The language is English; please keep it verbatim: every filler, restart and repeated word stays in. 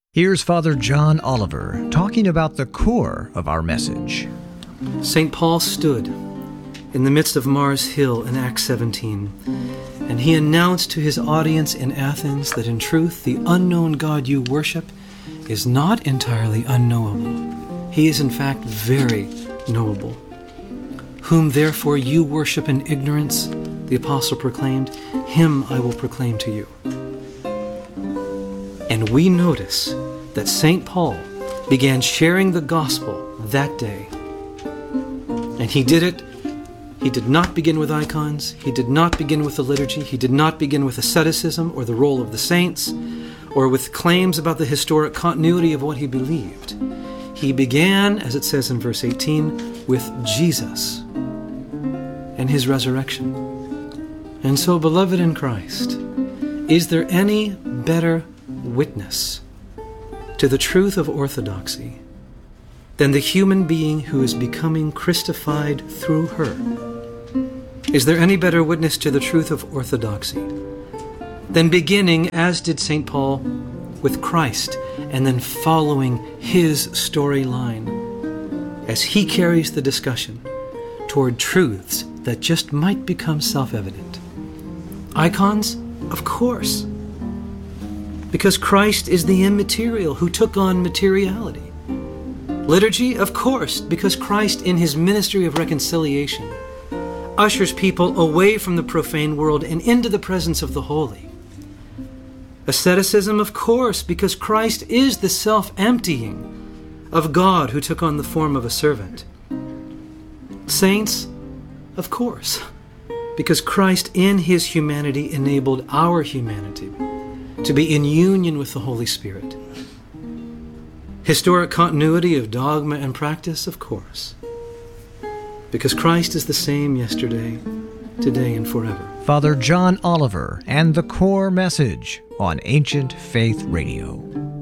Here's Father John Oliver talking about the core of our message. Saint Paul stood in the midst of Mars Hill in Acts seventeen, and he announced to his audience in Athens that in truth the unknown God you worship is not entirely unknowable. He is in fact very knowable. Whom therefore you worship in ignorance, the apostle proclaimed, him I will proclaim to you. And we notice that Saint Paul began sharing the gospel that day. And he did it. He did not begin with icons. He did not begin with the liturgy. He did not begin with asceticism or the role of the saints or with claims about the historic continuity of what he believed. He began, as it says in verse eighteen, with Jesus and his resurrection. And so, beloved in Christ, is there any better witness to the truth of orthodoxy than the human being who is becoming Christified through her? Is there any better witness to the truth of orthodoxy than beginning, as did Saint Paul, with Christ and then following his storyline as he carries the discussion toward truths that just might become self-evident? Icons? Of course. Because Christ is the immaterial who took on materiality. Liturgy? Of course, because Christ in his ministry of reconciliation ushers people away from the profane world and into the presence of the holy. Asceticism? Of course, because Christ is the self-emptying of God who took on the form of a servant. Saints? Of course, because Christ in his humanity enabled our humanity to be in union with the Holy Spirit. Historic continuity of dogma and practice? Of course, because Christ is the same yesterday, today, and forever. Father John Oliver and the Core Message on Ancient Faith Radio.